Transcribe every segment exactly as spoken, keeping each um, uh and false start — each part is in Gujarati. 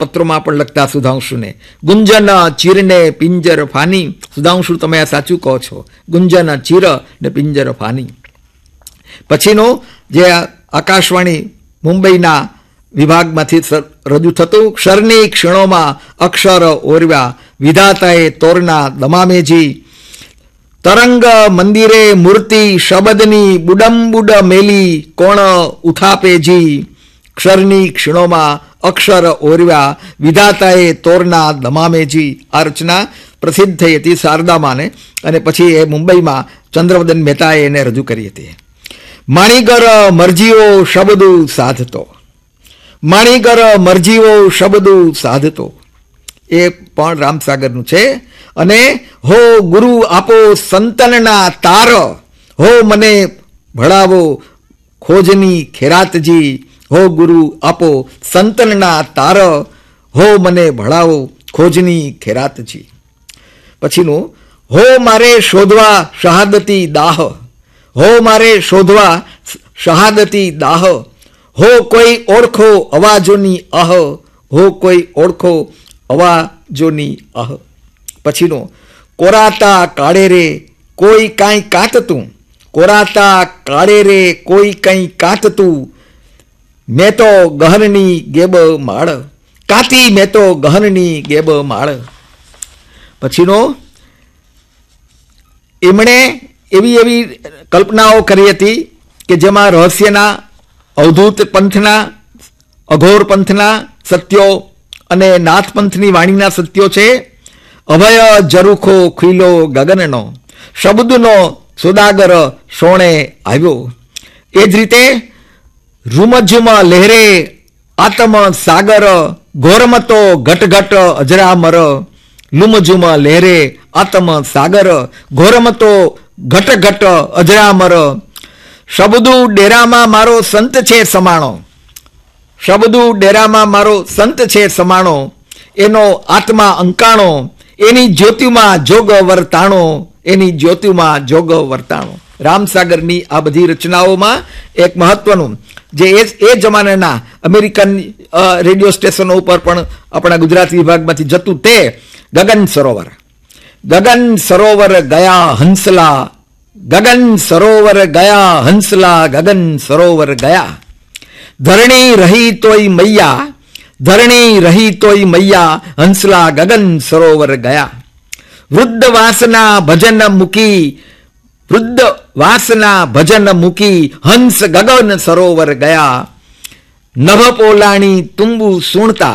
પત્રોમાં પણ લખતા સુધાંશુને. ગુંજન ચીરને પિંજર ફાની. સુધાંશુ તમે આ સાચું કહો છો. ગુંજન ચીર ને પિંજર ફાની. પછીનું જે આકાશવાણી મુંબઈના વિભાગમાંથી રજૂ થતું. ક્ષરની ક્ષણોમાં અક્ષર ઓરવ્યા વિધાતાએ તોરના દમામેજી. તરંગ મંદિરે મૂર્તિ શબદની બુડમ બુડ મેલી કોણ ઉથાપેજી. ક્ષરની ક્ષણોમાં અક્ષર ઓરવ્યા વિધાતાએ તોરના દમામેજી. આ રચના પ્રસિદ્ધ થઈ હતી શારદામાને, અને પછી એ મુંબઈમાં ચંદ્રવદન મહેતાએ એને રજૂ કરી હતી. માણીગર મરજીઓ શબ્દુ સાધતો. માણીગર મરજીઓ શબ્દુ સાધતો એ પણ રામસાગરનું છે. અને હો ગુરુ આપો સંતનના તાર. હો મને ભળાવો ખોજની ખેરાતજી. હો ગુરુ આપો સંતનના તાર. હો મને ભળાવો ખોજની ખેરાતજી. પછીનું હો મારે શોધવા શહાદતી દાહ. હો મારે શોધવા શહાદતી દાહ. હો કોઈ ઓળખો અવાજોની અહ. હો કોઈ ઓળખો અવાજોની અહ. પછીનો કોરાતા કાળે રે કોઈ કાંઈ કાંતતું. કોરાતા કાળે રે કોઈ કંઈ કાંતતું. મેં તો ગહનની ગેબ માળ. કાતી મેં તો ગહનની ગેબ માળ. પછીનો એમણે એવી એવી કલ્પનાઓ કરી હતી કે જેમાં રહસ્યના, અવધૂત પંથના, અઘોર પંથના સત્યો અને નાથ પંથની વાણીના સત્યો છે. અભય જરુખો ખીલો ગગનનો શબ્દનો સોદાગર સોણે આવ્યો. એ જ રીતે રૂમઝુમ લહેરે આત્મ સાગર ઘોરમતો ઘટઘટ અજરામર. લુમઝુમ લહેરે આત્મ સાગર ઘોરમતો ઘટઘટ અજરામર. શબ્દુ ડેરામાં મારો સંત છે સમાણો. શબ્દુ ડેરામાં મારો સંત છે સમાણો. એનો આત્મા અંકાણો. એની જ્યોતિમાં જોગ વર્તાણો. એની જ્યોતિમાં જોગ વર્તાણો. રામસાગરની આ બધી રચનાઓમાં એક મહત્વનું જે એ એ જમાનાના અમેરિકન રેડિયો સ્ટેશનો ઉપર પણ આપણા ગુજરાત વિભાગમાંથી જતું તે ગગન સરોવર. ગગન સરોવર ગયા હંસલા. ગગન સરોવર ગયા હંસલા. ગગન સરોવર ગયા. ધરણી રહી તોય મૈયા. ધરણી રહી તોય મૈયા. હંસલા ગગન સરોવર ગયા. વૃદ્ધ વાસના ભજન મૂકી. વૃદ્ધ વાસના ભજન મૂકી. હંસ ગગન સરોવર ગયા. નભ પોલાણી તુંબુ સુણતા.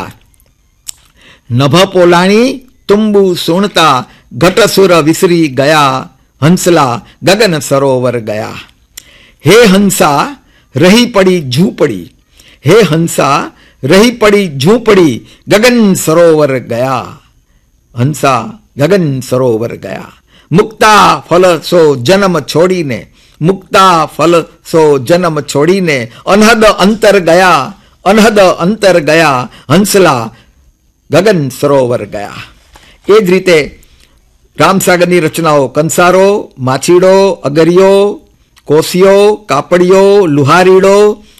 નભ પોલાણી તુંબુ સુણતા. ઘટસુર વિસરી ગયા. હંસલા ગગન સરોવર ગયા. હે હંસા રહી પડી ઝૂંપડી. હે હંસા રહી પડી ઝૂંપડી. ગગન સરોવર ગયા. હંસા ગગન સરોવર ગયા. મુક્તા ફલ સો જન્મ છોડીને. મુક્તા ફલ સો જન્મ છોડીને. અનહદ અંતર ગયા. અનહદ અંતર ગયા. હંસલા ગગન સરોવર ગયા. એ જ રીતે રામસાગરની રચનાઓ કંસારો, માછીડો, અગરિયો, કોસિયો, કાપડિયો, લુહારીડો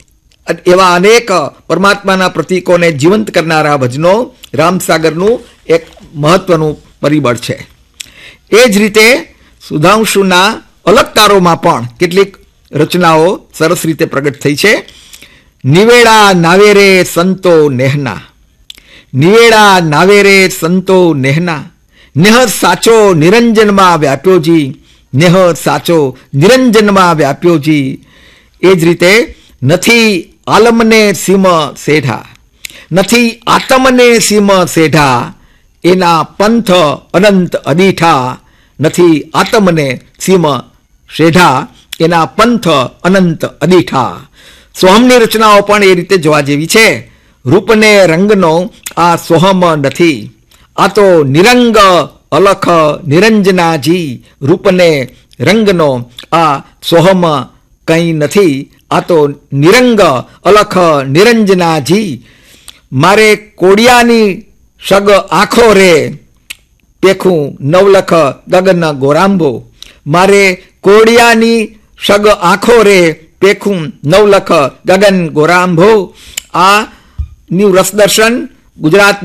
એવા અનેક પરમાત્માના પ્રતીકોને જીવંત કરનારા ભજનો રામસાગરનું એક મહત્વનું પરિબળ છે. એ જ રીતે સુધાંશુના અલંકારોમાં પણ કેટલીક રચનાઓ સરસ રીતે પ્રગટ થઈ છે. નિવેડા નાવેરે સંતો નેહના. નિવેડા નાવેરે સંતો નેહના. નેહ સાચો નિરંજનમાં વ્યાપ્યોજી. નેહ સાચો નિરંજનમાં વ્યાપ્યોજી. એ જ રીતે નથી આલમને સીમ સેઢા. નથી આતમને સીમ સેઢા. એના પંથ અનંત અદીઠા. નથી આતમને સીમ શેઢા. એના પંથ અનંત અદીઠા. સોહમની રચનાઓ પણ એ રીતે જોવા જેવી છે. રૂપને રંગનો આ સોહમ નથી. આ તો નિરંગ અલખ નિરંજનાજી. રૂપને રંગનો આ સોહમ કંઈ નથી. આ તો નિરંગ અલખ નિરંજનાજી. મારે કોડિયાની સગ આંખો રે પેખું નવલખ ગગન ગોરાંબો. મારે કોડિયાની સગ આંખો રે પેખું નવલખ ગગન ગોરાંભો. આ ન્યૂ રસદર્શન ગુજરાત